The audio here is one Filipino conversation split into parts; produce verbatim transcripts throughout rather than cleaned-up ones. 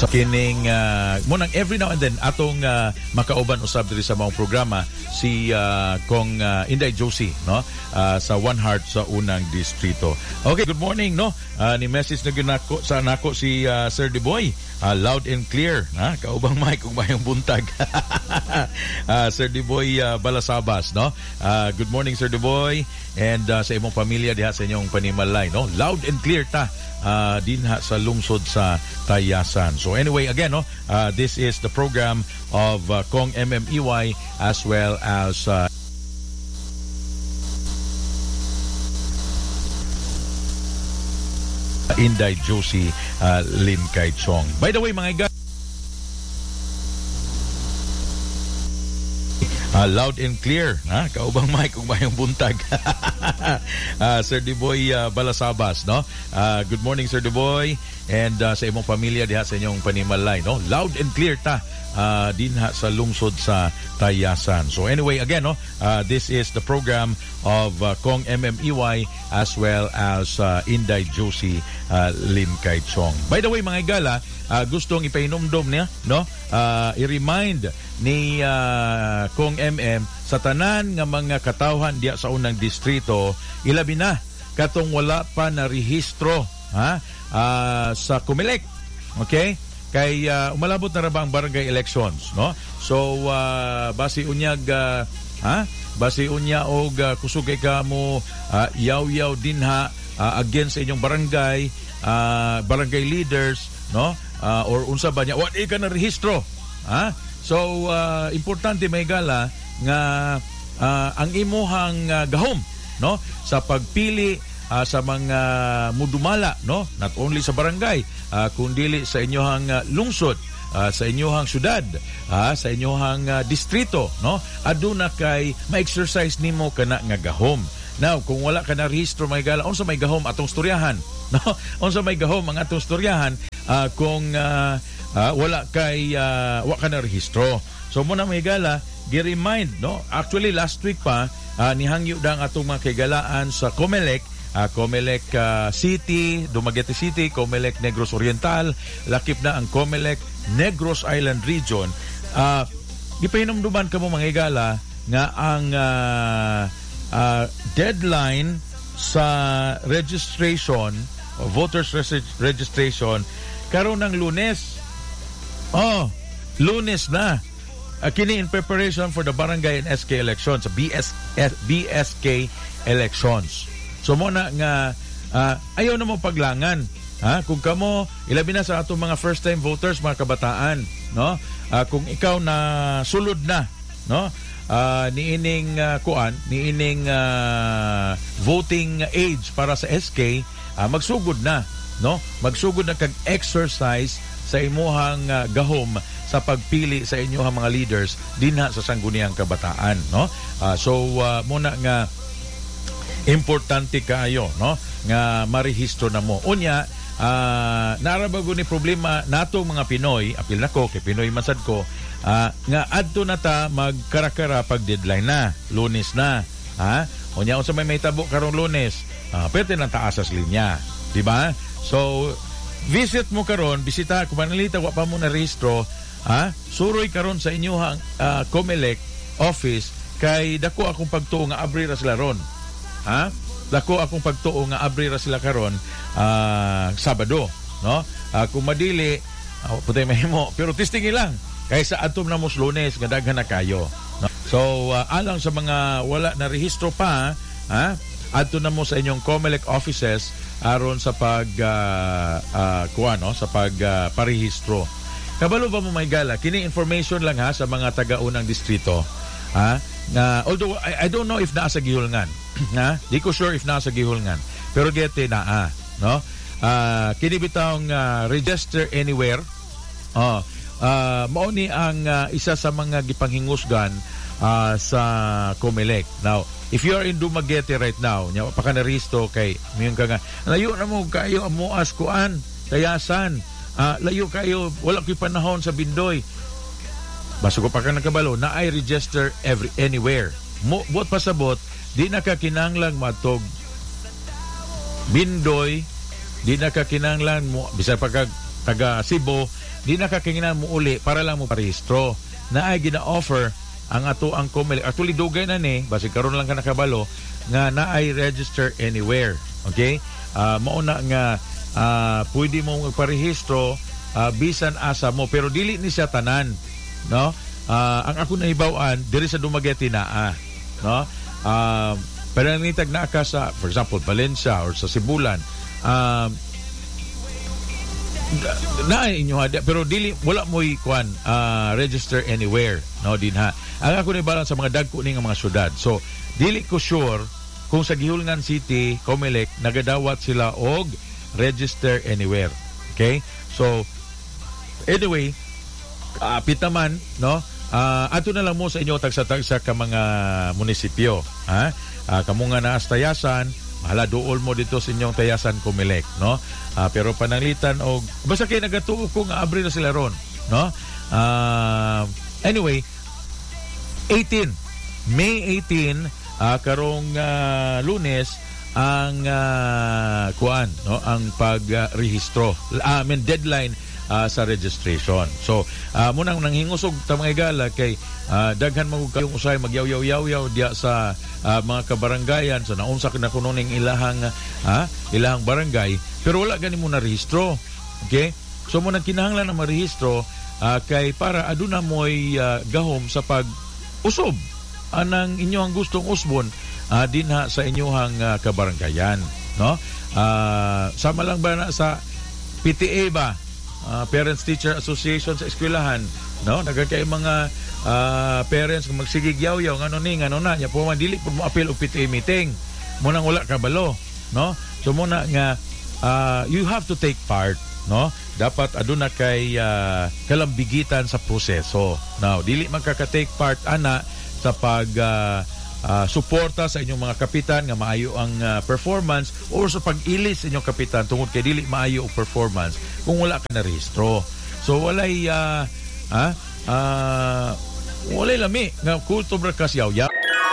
So kining uh, munang every now and then atong uh, makauban usab diri sa mga programa si uh, Kong uh, Inday Josie no uh, sa One Heart sa unang distrito. Okay, good morning no. Uh, ni message na ginako sa nako si uh, Sir Deboy. Uh, loud and clear ha kaubang mic kung mayong buntag. uh, Sir Deboy uh, Balasabas no. Uh, good morning Sir Deboy and uh, sa imong pamilya diha sa inyong panimalay no. Loud and clear ta. Uh, dinha sa lungsod sa Tayasan. So anyway, again, no, uh, this is the program of uh, Kong M M E Y as well as uh, Inday Josie uh, Lim Kai Chong. By the way, mga guys, Uh, loud and clear ha kaubang mic kung mayong buntag. uh, Sir Deboy uh, Balasabas no. Uh, good morning Sir Deboy and uh, sa imong pamilya diha sa inyong panimalay no. Loud and clear ta uh, dinha sa lungsod sa Tayasan. So anyway, again no, uh, this is the program of uh, Kong M M E Y as well as uh, Inday Josie uh, Lim Kai Chong. By the way, mga igala, uh, gustong ipainomdom niya no, uh, i-remind ni uh, Kong M M sa tanan nga mga katawhan diya sa unang distrito, ilabi na katong wala pa na rehistro ha uh, sa Comelec. Okay? Kay uh, umalabot na ra ba ang barangay elections no? So uh, basi unyag uh, ha basi unya og uh, kusog kay kamo uh, yaw-yaw dinha uh, against sa inyong barangay uh, barangay leaders no uh, or unsa ba nya wa di ka na rehistro ha. So uh, importante may gala nga uh, ang imuhang uh, gahom no sa pagpili uh, sa mga mudumala no not only sa barangay uh, kundi sa inyohang uh, lungsod uh, sa inyohang syudad uh, sa inyohang uh, distrito no aduna kay ma-exercise nimo kana nga gahom. Now kung wala ka na rehistro may gala unsa may gahom atong storyahan no unsa may gahom ang atong storyahan uh, kung uh, Uh, wala kay uh, wa ka na rehistro. So muna may gala gi-remind no actually last week pa uh, nihangyo dang atong mga kagalaan sa Comelec uh, Comelec uh, City, Dumaguete City, Comelec Negros Oriental, lakip na ang Comelec Negros Island Region. Uh, gipahinomduman kamo mga igala nga ang uh, uh, deadline sa registration voters registration karon ng Lunes. Oh, Lunes na. Uh, kini in preparation for the barangay and S K elections, B S B S K elections. So mo na nga uh, ayaw na mo paglangan. Ha? Kung kamo ilabi na sa atong mga first time voters, mga kabataan, no? Uh, kung ikaw na sulod na, no? Uh, niining uh, kuan, niining uh, voting age para sa S K, uh, magsugod na, no? Magsugod na kag exercise sa imuhang uh, gahom sa pagpili sa inyong mga leaders dinha sa sangguniang kabataan no uh, so uh, muna nga importante kaayo no nga marehistro na mo unya uh, narabago ni problema nato mga Pinoy apil nako kay Pinoy masad ko uh, nga adto na ta magkarakara pag deadline na Lunes na ha unya unsa may mahitabo karong Lunes uh, pwede nang taasas linya di ba so visit mo karon, bisita kung manalita wa pa mo na rehistro, ha? Suroy karon sa inyong uh, Comelec office kay dako akong pagtuo nga abri ra sila ron. Ha? Dako akong pagtuo nga abri ra sila karon uh, Sabado, no? Uh, kung madili, uh, putay mahimo, pero testing lang. Kay sa atom na mos Lunes nga daghan na kayo. No? So uh, alang sa mga wala na rehistro pa, ha? Adto na mo sa inyong Comelec offices aron sa pag uh, uh, kuha, no? Sa pag uh, parehistro. Kabalo ba mo may gala? Kini information lang ha sa mga taga-unang distrito. Ha? Na although I, I don't know if naa sa gihulngan. Ha? Di ko sure if naa sa gihulngan. Pero gete naa, no? Uh, kini bitawng uh, register anywhere. Oh, uh, mao ni ang uh, isa sa mga gipanghingusgan uh, sa Comelec. Now, if you are in Dumaguete right now, nya pa ka na risto kay miyon ka nga layo na mo kayo amo askuan Tayasan. Uh, layo kayo wala koy panahon sa Bindoy. Baso ko pa ka nakabalo na I register every anywhere. Mo bot pasabot di na ka kinanglang matog Bindoy, di na ka kinanglan mo bisag pagka taga Cebu, di na kakinginan mo uli para lang mo parehistro. Na ay gina-offer ang ato ang Comelec. Actually, dugay na ni, basi karon lang ka nakabalo, nga na ay register anywhere. Okay? Uh, mauna nga uh, pwede mo magparehistro uh, bisan asa mo, pero dili ni siya tanan. No? Uh, ang ako nahibawan, diri sa Dumaguete naa. No? Uh, pero nitag na ka sa, for example, Valencia or sa Sibulan, um, na inyo ha, pero dili wala mo ikuan uh, register anywhere, no, din ha. Ang ako ni balang sa mga dagko ni nga mga syudad. So dili ko sure kung sa Gihulngan City Comelec nagadawat sila og register anywhere. Okay? So anyway, uh, pitaman, no, uh, ato na lang mo sa inyo tagsa-tagsa ka mga munisipyo, ha. Uh, kamo nga naas tayasan, mahala duol mo dito sa inyong tayasan Comelec, no? Uh, pero pananglitan og basta kay nagatuo ko nga abri na sila ron, no? Uh, anyway, eighteen May eighteen, uh, karong uh, Lunes ang uh, kuan, no, ang pagrehistro. Uh, I mean deadline uh, sa registration. So, uh, munang nanghingusog ta mga igala kay uh, daghan magug kayong usay magyaw-yaw-yaw diya sa uh, mga kabaranggayan, so naunsa na kununing ilahang uh, ilahang barangay, pero wala gani mo na rehistro. Okay? So mo nang kinahanglan na marehistro uh, kay para aduna moy uh, gahom sa pag usob anang inyong gustong usbon uh, dinha sa inyong uh, kabaranggayan, no? Uh, sama lang ba na sa P T A ba? Uh, Parents Teacher Association sa eskwelahan, no? Nagkakay mga uh, parents kung magsigig yaw-yaw ngano ni ngano na nya po man dili pud mo appeal og P T A meeting. Mo nang wala kabalo, no? So mo na nga uh, you have to take part, no? Dapat aduna kay uh, kalambigitan sa proseso. Now, dili man ka take part ana sa pag uh, uh, suporta sa inyong mga kapitan nga maayo ang uh, performance or sa pag-ilis sa inyong kapitan tungod kay dili maayo ang performance kung wala ka na rehistro. So walay uh, ha uh, walay lami nga kulto broadcast yaw-yaw.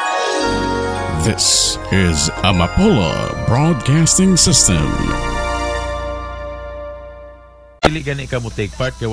This is Amapola Broadcasting System. Dili gani ka mo take part kay